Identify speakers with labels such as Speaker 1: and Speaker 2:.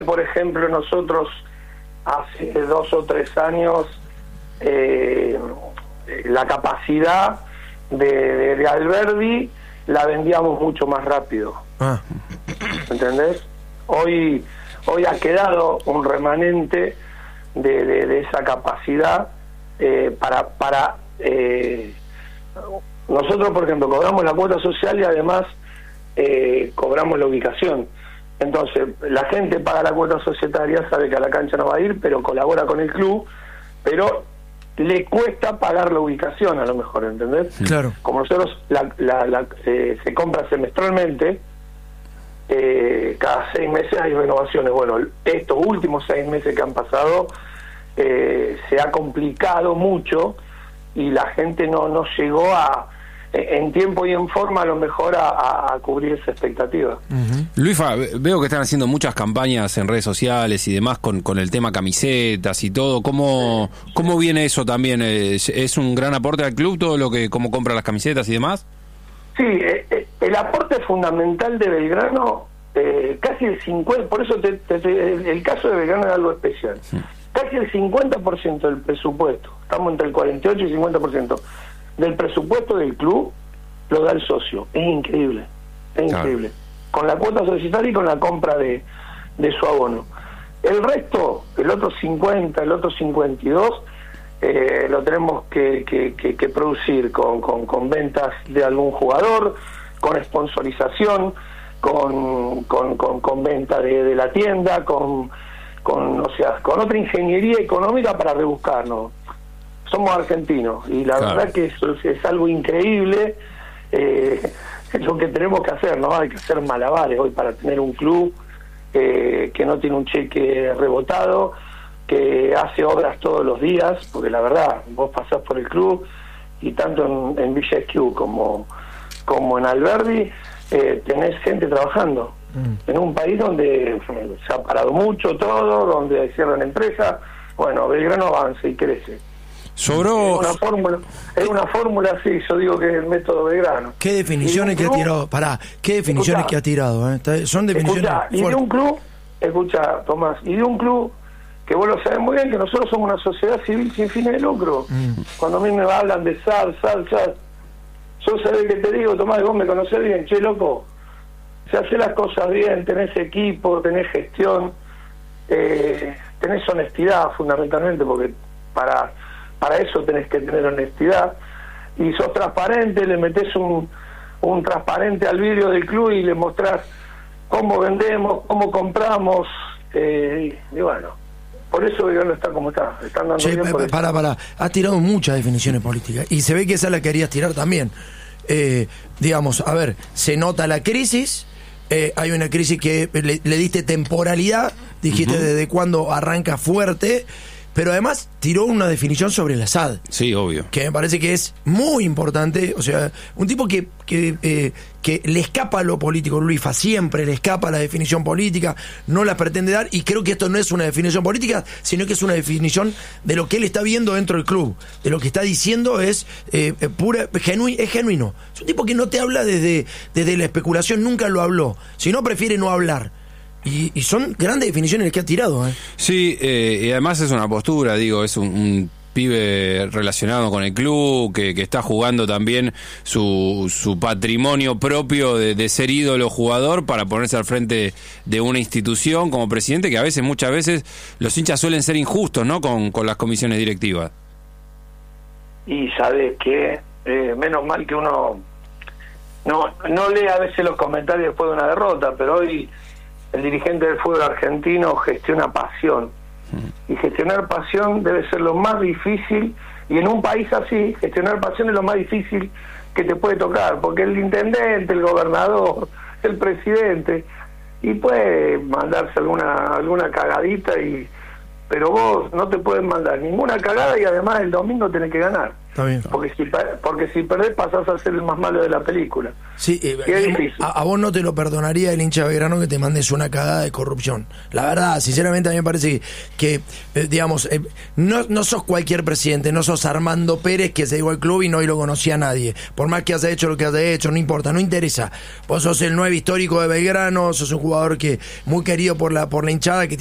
Speaker 1: Por ejemplo, nosotros hace 2 o 3 años la capacidad de Alberdi la vendíamos mucho más rápido. ¿Entendés? Hoy ha quedado un remanente de esa capacidad para nosotros, por ejemplo, cobramos la cuota social y además cobramos la ubicación. Entonces, la gente paga la cuota societaria, sabe que a la cancha no va a ir, pero colabora con el club, pero le cuesta pagar la ubicación, a lo mejor, ¿entendés?
Speaker 2: Claro.
Speaker 1: Como nosotros se compra semestralmente, cada 6 meses hay renovaciones. Bueno, estos últimos 6 meses que han pasado se ha complicado mucho y la gente no llegó en tiempo y en forma a lo mejor a cubrir esa expectativa.
Speaker 3: Luisfa, veo que están haciendo muchas campañas en redes sociales y demás con el tema camisetas y todo. ¿Cómo viene eso también? ¿Es un gran aporte al club todo lo que cómo compra las camisetas y demás?
Speaker 1: Sí, el aporte fundamental de Belgrano, casi el 50%, por eso el caso de Belgrano es algo especial. Sí. Casi el 50% del presupuesto, estamos entre el 48 y 50%, del presupuesto del club lo da el socio. Es increíble, es increíble. Con la cuota societaria y con la compra de su abono. El resto, el otro 50, el otro 52, lo tenemos que producir con ventas de algún jugador, con sponsorización, con venta de la tienda, con otra ingeniería económica para rebuscarnos. Somos argentinos y la verdad que eso es algo increíble, lo que tenemos que hacer, ¿no? Hay que hacer malabares hoy para tener un club que no tiene un cheque rebotado, que hace obras todos los días, porque la verdad, vos pasás por el club y tanto en Villa Esquiú como en Alberdi tenés gente trabajando. En un país donde se ha parado mucho todo, donde cierran empresas. Bueno, Belgrano avanza y crece.
Speaker 3: Sobró.
Speaker 1: Es una fórmula, sí, yo digo que es el método Belgrano.
Speaker 2: ¿Qué definiciones que ha tirado? ¿Qué definiciones que ha tirado? Son definiciones
Speaker 1: fuertes. Y de un club, escucha, Tomás, y de un club que vos lo sabés muy bien, que nosotros somos una sociedad civil sin fines de lucro. Cuando a mí me hablan de SAD, yo sabés que te digo, Tomás, vos me conocés bien, che, loco, si haces las cosas bien, tenés equipo, tenés gestión, tenés honestidad fundamentalmente, porque para eso tenés que tener honestidad, y sos transparente, le metés un transparente al vidrio del club y le mostrás cómo vendemos, cómo compramos, y bueno, por eso Belgrano está como está. Están dando bien
Speaker 2: para. Ha tirado muchas definiciones políticas y se ve que esa la querías tirar también. Digamos, a ver, se nota la crisis. Hay una crisis que le diste temporalidad, dijiste desde cuándo arranca fuerte, pero además tiró una definición sobre el Asad.
Speaker 3: Sí, obvio.
Speaker 2: Que me parece que es muy importante. O sea, un tipo que le escapa a lo político, Luisfa, siempre le escapa a la definición política, no la pretende dar, y creo que esto no es una definición política, sino que es una definición de lo que él está viendo dentro del club. De lo que está diciendo es es genuino. Es un tipo que no te habla desde la especulación, nunca lo habló, sino prefiere no hablar. Y son grandes definiciones que ha tirado.
Speaker 3: Sí, y además es una postura, digo, es un pibe relacionado con el club, que está jugando también su patrimonio propio de ser ídolo jugador para ponerse al frente de una institución como presidente, que muchas veces los hinchas suelen ser injustos, ¿no? Con las comisiones directivas.
Speaker 1: Y sabes que menos mal que uno no lee a veces los comentarios después de una derrota, pero hoy el dirigente del fútbol argentino gestiona pasión, y gestionar pasión debe ser lo más difícil, y en un país así gestionar pasión es lo más difícil que te puede tocar, porque el intendente, el gobernador, el presidente, y puede mandarse alguna cagadita, pero vos no te pueden mandar ninguna cagada, y además el domingo tenés que ganar.
Speaker 2: Está bien.
Speaker 1: Porque si perdés pasás a ser el más malo de la película.
Speaker 2: Sí, a vos no te lo perdonaría el hincha Belgrano que te mandes una cagada de corrupción. La verdad, sinceramente a mí me parece que digamos, no sos cualquier presidente, no sos Armando Pérez que se llegó al club y no lo conocía a nadie. Por más que has hecho lo que has hecho, no importa, no interesa. Vos sos el 9 histórico de Belgrano, sos un jugador que muy querido por la hinchada, que